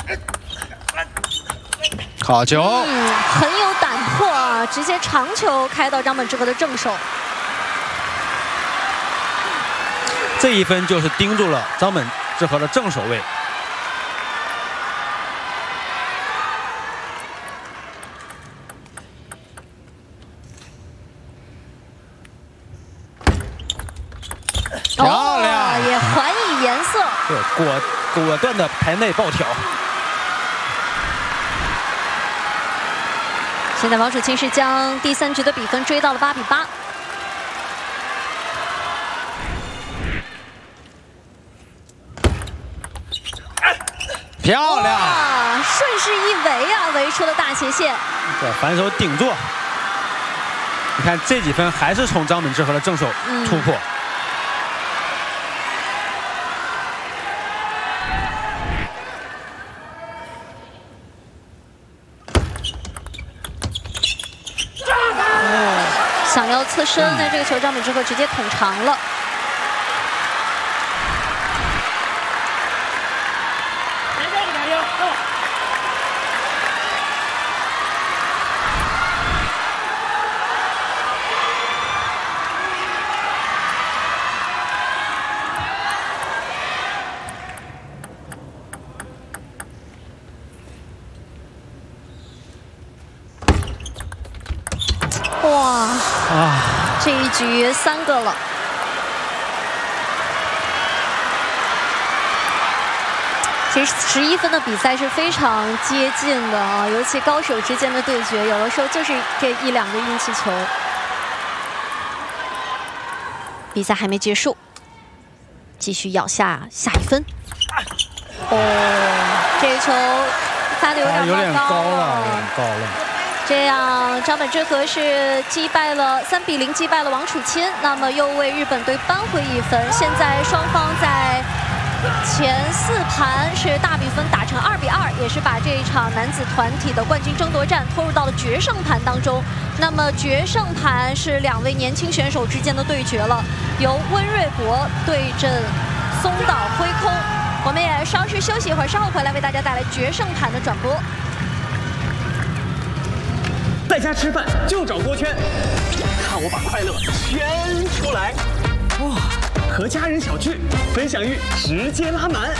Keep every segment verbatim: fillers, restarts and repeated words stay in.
好球， 嗯，很有胆魄啊，直接长球开到张本智和的正手。 这一分就是盯住了张本智和的正手位。 漂亮， 哦、也还以颜色。 对，果果断的台内爆挑。 现在王楚钦是将第三局的比分追到了八比八。 漂亮， 哇，顺势一围啊，围出了大斜线。 对，反手顶坐。你看这几分还是从张本智和的正手突破。嗯想要刺身，但这个球张本智和直接捅长了。哇啊！这一局三个了。其实十一分的比赛是非常接近的啊，尤其高手之间的对决，有的时候就是这一两个运气球。比赛还没结束，继续咬下下一分。哦，这一球发的有点有点高了， 了， 有点高了。 这样，张本智和是击败了三比零击败了王楚钦，那么又为日本队扳回一分。现在双方在前四盘是大比分打成二比二，也是把这一场男子团体的冠军争夺战拖入到了决胜盘当中。那么决胜盘是两位年轻选手之间的对决了，由温瑞博对阵松岛辉空。我们也稍事休息一会儿，稍后回来为大家带来决胜盘的转播。 在家吃饭就找锅圈，看我把快乐圈出来。哇，和家人小聚，分享欲直接拉满。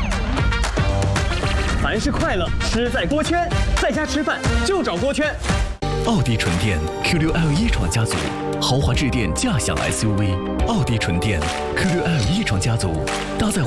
凡是快乐，吃在锅圈。在家吃饭就找锅圈。 奥迪纯电 Q 六 L 一创家族，豪华致电驾享 S U V。奥迪纯电 Q 六 L 一创家族，搭载。